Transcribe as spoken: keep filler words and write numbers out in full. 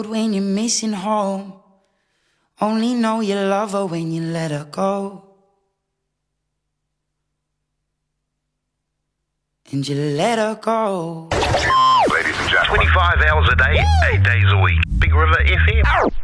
When you're missing home, only know you love her when you let her go. And you let her go. Ladies and gentlemen, twenty-five hours a day, eight days a week. Big River F M.